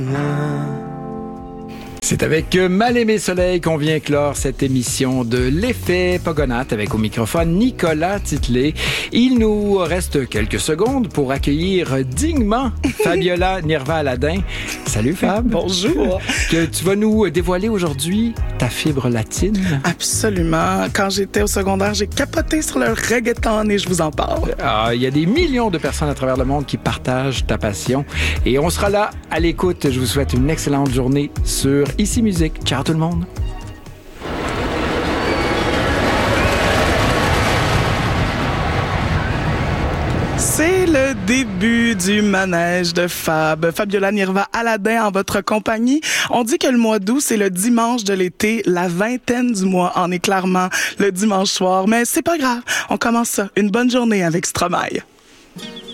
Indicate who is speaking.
Speaker 1: C'est avec Mal-Aimé Soleil qu'on vient clore cette émission de l'effet Pogonates avec au microphone Nicolas Titley. Il nous reste quelques secondes pour accueillir dignement Fabiola Nirva-Aladin. Salut Fab.
Speaker 2: Bonjour.
Speaker 1: Que tu vas nous dévoiler aujourd'hui ta fibre latine.
Speaker 2: Absolument. Quand j'étais au secondaire, j'ai capoté sur le reggaeton et je vous en parle.
Speaker 1: Il y a des millions de personnes à travers le monde qui partagent ta passion. Et on sera là à l'écoute. Je vous souhaite une excellente journée sur Ici Musique. Ciao tout le monde.
Speaker 2: C'est le début du manège de Fab. Fabiola Nirva-Aladin en votre compagnie. On dit que le mois d'août, c'est le dimanche de l'été. La vingtaine du mois en est clairement le dimanche soir. Mais c'est pas grave. On commence ça. Une bonne journée avec Stromae.